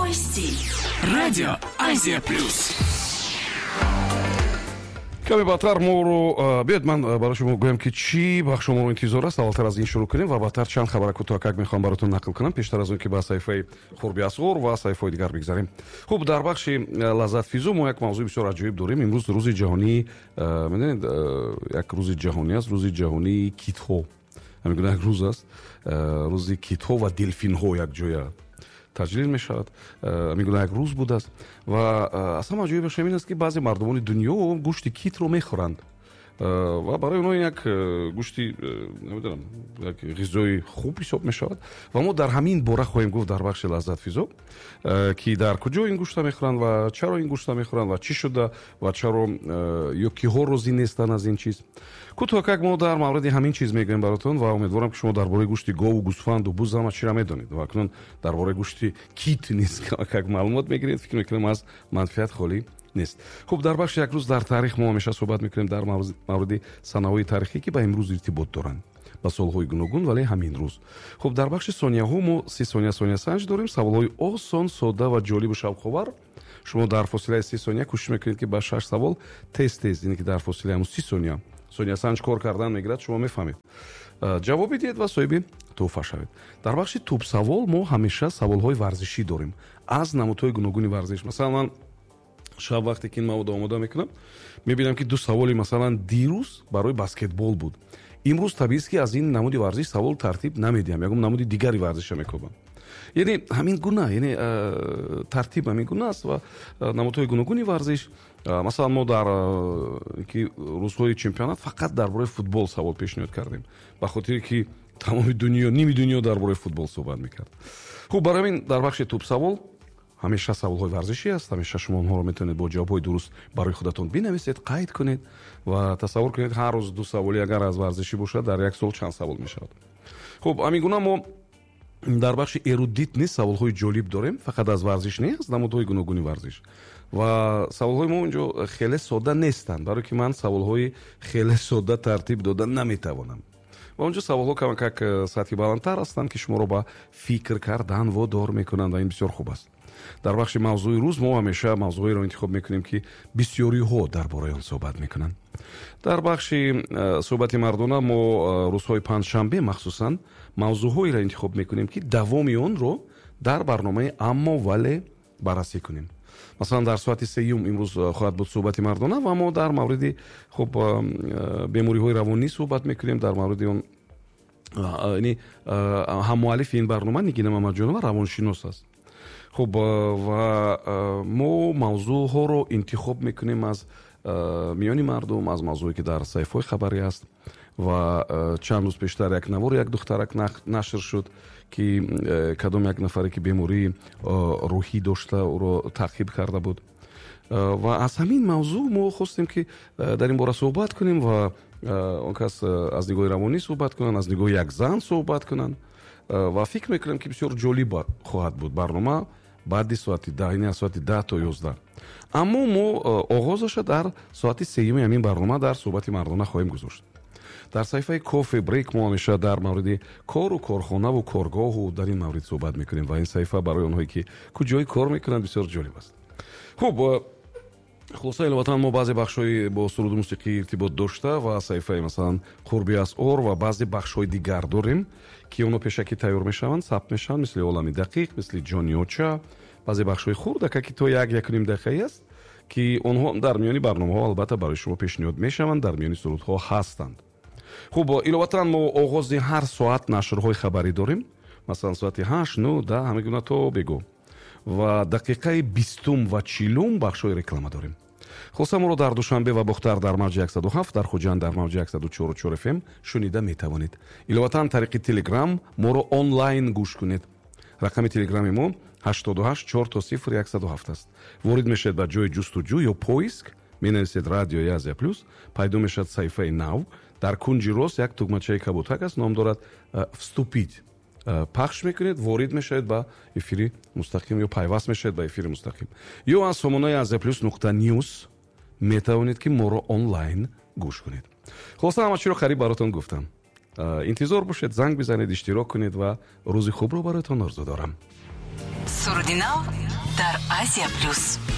Новости. Радио Азия Плюс. каме баъдтар моро биёед ман барои шумо гӯям ки чӣ бахш моро интизор аст. Аввалтар аз ин шурӯъ кунем ва баъдтар чанд хабара кӯтоҳакак мехоҳам баротон нақл кунам пештар аз он ки ба саҳифаи хурби асғор ва саҳифаҳои дигар бигзарем. Хуб, дар бахши лаззатфизӯ мо як мавзӯи бисёр аҷоиб дорем. имрӯз рӯзи ҷаҳонии медонед, як рӯзи ҷаҳонӣ аст, рӯзи ҷаҳонии китҳо. ҳамин гуна як рӯз аст, рӯзи китҳо ва делфинҳо якҷоя таҷлил мешавад. ҳамин гуна як рӯз будааст ва аз ҳама аҷоибаш ин аст ки баъзе мардумони дунё гӯшти китро мехӯранд ва барои онҳо як гӯшти намедонам як ғизои хуб ҳисоб мешавад ва мо дар ҳамин бора хоҳем гуфт дар бахши лаззатфизо ки дар куҷо ин гӯшта мехӯранд ва чаро ин гӯшта мехӯранд ва чӣ шуда ва чаро ё киҳо розӣ нестанд аз ин чиз. кӯтоҳакак мо дар мавриди ҳамин чиз мегӯем баротон ва умедворам ки шумо дар бораи гӯшти гову гӯсфанду буз ҳама чира медонед ва акнун дар бораи гӯшти кит низ как маълумот мегиред. фикр мекунем аз манфиат холӣ нест. хуб, дар бахши як рӯз дар таърих мо ҳамеша суҳбат мекунем дар мавриди санаҳои таърихӣ ки ба имрӯз иртибот доранд ба солҳои гуногун, вале ҳамин рӯз. хуб, дар бахши сонияҳо мо 30 сония сониасанҷ дорем. саволҳои осон, содда ва ҷолибу шавқовар. шумо дар фосилаи 30 сония кӯшиш мекунед ки ба 6 савол тез яъне ки дар фосилаи ҳамун 30 сония сониасанҷ кор кардан мегирад, шумо мефаҳмед, ҷавоби диҳед ва соҳиби тӯҳфа шавед. дар бахши тӯбсавол мо ҳамеша саволҳои варзишӣ дорем аз намудҳои гуногуни варзиш. масалан ман шаб вақте ки ин мавуд омода мекунам мебинам ки ду саволи масалан дирӯз барои баскетбол буд. имрӯз табиист ки аз ин намуди варзиш савол тартиб намедиҳам, ягон намуди дигари варзиша мекобам. яъне ҳамин гуна, яъне тартиб ҳамин гуна аст ва намудҳои гуногуни варзиш. масалан мо дар ки рӯзҳои чемпионат фақат дар бораи футбол савол пешниҳод кардем ба хотире ки тамоми дунё, ними дунё дар бораи футбол суҳбат мекард. хуб, барои ҳамин дар бахши тӯбсавол ҳамеша саволҳои варзишӣ аст. ҳамеша шумо онҳоро метавонед бо ҷавобҳои дуруст барои худатон бинависед, қайд кунед ва тасаввур кунед ҳар рӯз ду саволи агар аз варзишӣ бошад дар як сол чанд савол мешавад. хуб, ҳамин гуна мо дар бахши эрудит низ саволҳои ҷолиб дорем, фақат аз варзиш не, аз намудҳои гуногуни варзиш. ва саволҳои мо инҷо хеле содда нестанд, барое ки ман саволҳои хеле содда тартиб дода наметавонам. ва онҷо саволҳо камакак сатҳи баландтар ҳастанд ки шуморо ба фикр кардан водор мекунанд ва ин бисёр хуб аст. дар бахши мавзӯи рӯз мо ҳамеша мавзӯеро интихоб мекунем ки бисёриҳо дар бораи он суҳбат мекунанд. дар бахши суҳбати мардона мо рӯзҳои панҷшанбе махсусан мавзӯъҳоеро интихоб мекунем ки давоми онро дар барномаи аммо вале баррасӣ кунем. масалан дар соати 3 имрӯз хоҳад буд суҳбати мардона ва мо дар мавриди хуб бемориҳои равонӣ суҳбат мекунем. дар мавриди он ҳаммуаллифи ин барнома нигина мамаҷонова равоншинос аст. хуб, ва мо мавзӯъҳоро интихоб мекунем аз миёни мардум, аз мавзӯе ки дар саҳифаҳои хабарӣ аст ва чанд рӯз пештар як навори як духтарак нашр шуд ки кадом як нафаре ки бемории рӯҳӣ дошта ӯро таъқиб карда буд. ва аз ҳамин мавзӯъ мо хостем ки дар ин бора суҳбат кунем ва он кас аз нигоҳи равонӣ суҳбат кунанд, аз нигоҳи як зан суҳбат кунанд ва фикр мекунам ки бисёр ҷолиб хоҳад буд барнома баъди соати 10, яъне аз соати 10 то 11. аммо мо оғозаша дар соати 3 ҳамин барнома дар суҳбати мардона хоҳем гузошт. дар саҳифаи кофе брейк мо ҳамеша дар мавриди кору корхонаву коргоҳу дар ин маврид суҳбат мекунем ва ин саҳифа барои онҳое ки куҷои кор мекунанд бисёр ҷолиб аст. хуб, хулоса иловатан мо баъзе бахшҳои бо суруду мусиқӣ иртибот дошта ва саҳифаи масалан хурби асъор ва баъзе бахшҳои дигар дорем ки онҳо пешакӣ тайёр мешаванд, сабт мешаванд, мисли олами дақиқ, мисли ҷони оча, баъзе бахшҳои хурдака ки то 1-1.5 дақиқаи аст ки онҳо дар миёни барномаҳо албатта барои шумо пешниҳод мешаванд, дар миёни сурудҳо ҳастанд. хуб, иловатан мо оғози ҳар соат нашрҳои хабарӣ дорем. масалан соати 8, 9, 10 ҳамин гуна то бегӯ ва дақиқаи 20 ва 40 бахшҳои реклама дорем. хулоса моро дар душанбе ва бухтар дар мавҷи 107, дар хуҷанд дар мавҷи 104.4 FM шунида метавонед. иловатан тариқи телеграм моро онлайн гӯш кунед. рақами телеграми мо 88400107 аст. ворид мешавед ба ҷои ҷустуҷӯ ё поиск, менависед радиои Азия Плюс, пайдо мешавад саҳифаи нав. дар кунҷи рост як тугмачаи кабутак аст, ном дорад вступид. пахш мекунед, ворид мешавед ба эфири мустақим ё пайваст мешавед ба эфири мустақим. ё аз сомонаи aziaplus.news метавонед ки моро онлайн гӯш кунед. хулоса ҳама чиро қариб баротон гуфтам. интизор бошед, занг бизанед, иштирок кунед ва рӯзи хубро баротон орзу дорам. Суруди нав در آسیا پلوس.